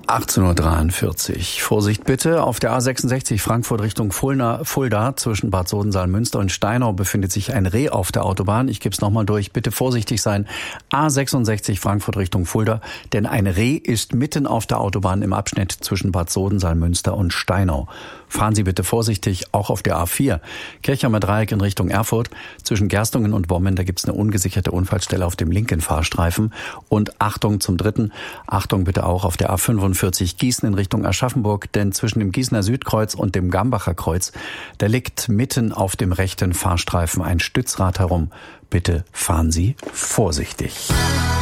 18:43 Uhr. Vorsicht bitte. Auf der A66 Frankfurt Richtung Fulda zwischen Bad Soden-Salmünster und Steinau befindet sich ein Reh auf der Autobahn. Ich gebe es nochmal durch. Bitte vorsichtig sein. A66 Frankfurt Richtung Fulda, denn ein Reh ist mitten auf der Autobahn im Abschnitt zwischen Bad Soden-Salmünster und Steinau. Fahren Sie bitte vorsichtig, auch auf der A4 Kirchheimer Dreieck in Richtung Erfurt. Zwischen Gerstungen und Wommen, da gibt es eine ungesicherte Unfallstelle auf dem linken Fahrstreifen. Und Achtung zum Dritten, Achtung bitte auch auf der A45 Gießen in Richtung Aschaffenburg, denn zwischen dem Gießener Südkreuz und dem Gambacher Kreuz, da liegt mitten auf dem rechten Fahrstreifen ein Stützrad herum. Bitte fahren Sie vorsichtig.